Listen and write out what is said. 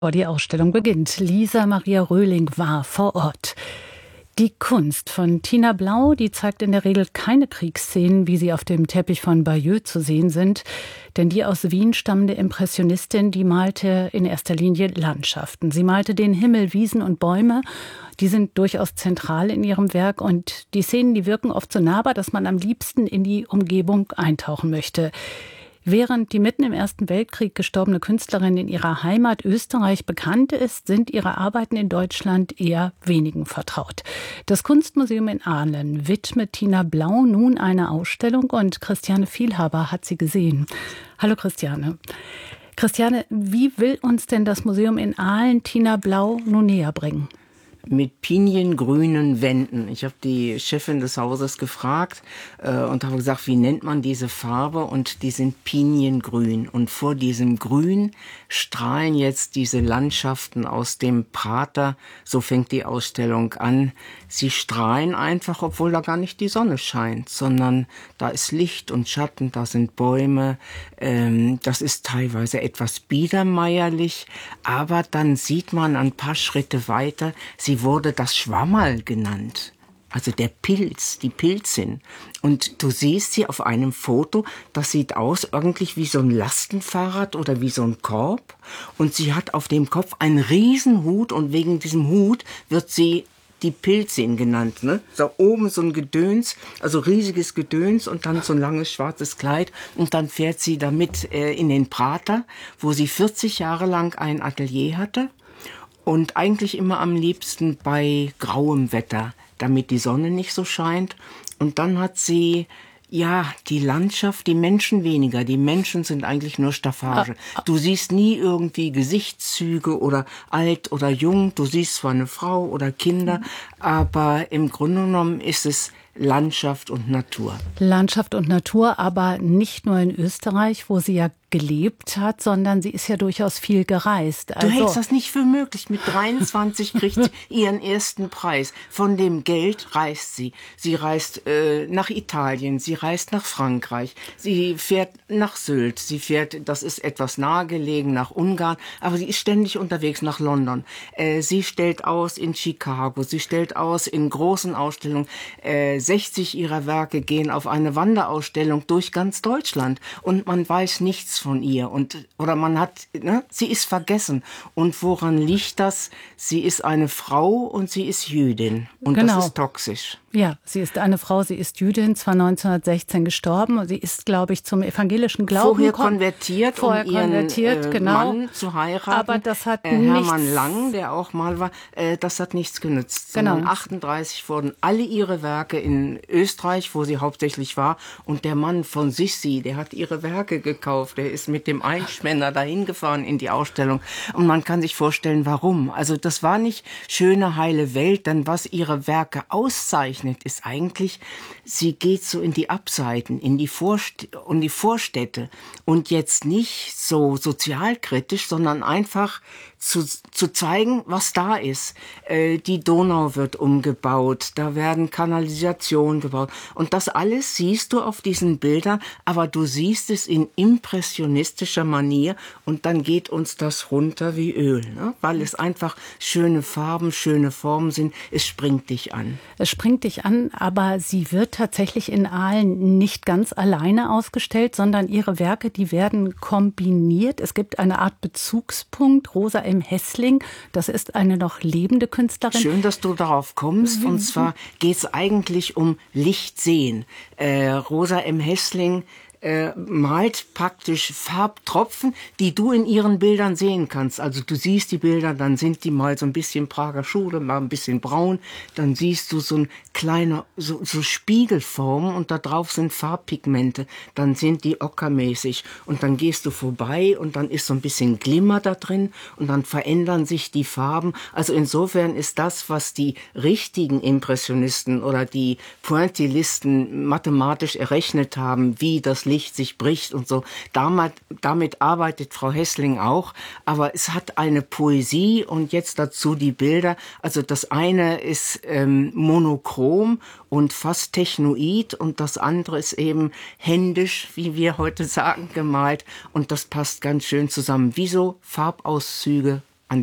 Die Ausstellung beginnt. Lisa Maria Röhling war vor Ort. Die Kunst von Tina Blau, die zeigt in der Regel keine Kriegsszenen, wie sie auf dem Teppich von Bayeux zu sehen sind. Denn die aus Wien stammende Impressionistin, die malte in erster Linie Landschaften. Sie malte den Himmel, Wiesen und Bäume. Die sind durchaus zentral in ihrem Werk. Und die Szenen, die wirken oft so nahbar, dass man am liebsten in die Umgebung eintauchen möchte. Während die mitten im Ersten Weltkrieg gestorbene Künstlerin in ihrer Heimat Österreich bekannt ist, sind ihre Arbeiten in Deutschland eher wenigen vertraut. Das Kunstmuseum in Aalen widmet Tina Blau nun eine Ausstellung und Christiane Vielhaber hat sie gesehen. Hallo Christiane. Christiane, wie will uns denn das Museum in Aalen Tina Blau nun näher bringen? Mit piniengrünen Wänden. Ich habe die Chefin des Hauses gefragt und habe gesagt, wie nennt man diese Farbe? Und die sind piniengrün. Und vor diesem Grün strahlen jetzt diese Landschaften aus dem Prater. So fängt die Ausstellung an. Sie strahlen einfach, obwohl da gar nicht die Sonne scheint, sondern da ist Licht und Schatten, da sind Bäume. Das ist teilweise etwas biedermeierlich, aber dann sieht man ein paar Schritte weiter, sie wurde das Schwammerl genannt, also der Pilz, die Pilzin. Und du siehst sie auf einem Foto, das sieht aus irgendwie wie so ein Lastenfahrrad oder wie so ein Korb. Und sie hat auf dem Kopf einen Riesenhut und wegen diesem Hut wird sie die Pilzin genannt, ne? So oben so ein Gedöns, also riesiges Gedöns und dann so ein langes schwarzes Kleid. Und dann fährt sie damit in den Prater, wo sie 40 Jahre lang ein Atelier hatte. Und eigentlich immer am liebsten bei grauem Wetter, damit die Sonne nicht so scheint. Und dann hat sie, ja, die Landschaft, die Menschen weniger. Die Menschen sind eigentlich nur Staffage. Du siehst nie irgendwie Gesichtszüge oder alt oder jung. Du siehst zwar eine Frau oder Kinder, aber im Grunde genommen ist es Landschaft und Natur. Landschaft und Natur, aber nicht nur in Österreich, wo sie ja gelebt hat, sondern sie ist ja durchaus viel gereist. Du hältst das nicht für möglich. Mit 23 kriegt sie ihren ersten Preis. Von dem Geld reist sie. Sie reist nach Italien, sie reist nach Frankreich, sie fährt nach Sylt, sie fährt, das ist etwas nahegelegen, nach Ungarn, aber sie ist ständig unterwegs nach London. Sie stellt aus in Chicago, sie stellt aus in großen Ausstellungen. 60 ihrer Werke gehen auf eine Wanderausstellung durch ganz Deutschland und man weiß nichts von ihr oder man hat, ne, sie ist vergessen. Und woran liegt das? Sie ist eine Frau und sie ist Jüdin und genau. Das ist toxisch. Ja, sie ist eine Frau, sie ist Jüdin, zwar 1916 gestorben und sie ist, glaube ich, zum evangelischen Glauben vorher konvertiert, genau. Mann zu heiraten. Aber das hat Hermann Lang, der auch mal war, das hat nichts genützt. Genau. 1938 wurden alle ihre Werke in Österreich, wo sie hauptsächlich war, und der Mann von Sissi, der hat ihre Werke gekauft, der ist mit dem Einspänner dahin gefahren in die Ausstellung und man kann sich vorstellen, warum. Also das war nicht schöne, heile Welt, denn was ihre Werke auszeichnet, ist eigentlich, sie geht so in die Abseiten, in die Vorstädte und jetzt nicht so sozialkritisch, sondern einfach zu zeigen, was da ist. Die Donau wird umgebaut, da werden Kanalisationen gebaut und das alles siehst du auf diesen Bildern, aber du siehst es in impressionistischer Manier und dann geht uns das runter wie Öl, ne? Weil es einfach schöne Farben, schöne Formen sind. Es springt dich an. Es springt dich an, aber sie wird tatsächlich in Aalen nicht ganz alleine ausgestellt, sondern ihre Werke, die werden kombiniert. Es gibt eine Art Bezugspunkt, Rosa M. Hessling, das ist eine noch lebende Künstlerin. Schön, dass du darauf kommst. Und zwar geht es eigentlich um Lichtsehen. Rosa M. Hessling malt praktisch Farbtropfen, die du in ihren Bildern sehen kannst. Also du siehst die Bilder, dann sind die mal so ein bisschen Prager Schule, mal ein bisschen braun. Dann siehst du so ein kleiner, so Spiegelformen und da drauf sind Farbpigmente. Dann sind die ockermäßig und dann gehst du vorbei und dann ist so ein bisschen Glimmer da drin und dann verändern sich die Farben. Also insofern ist das, was die richtigen Impressionisten oder die Pointillisten mathematisch errechnet haben, wie das Licht sich bricht und so. Damit arbeitet Frau Hessling auch, aber es hat eine Poesie und jetzt dazu die Bilder. Also das eine ist monochrom und fast technoid und das andere ist eben händisch, wie wir heute sagen, gemalt und das passt ganz schön zusammen, wie so Farbauszüge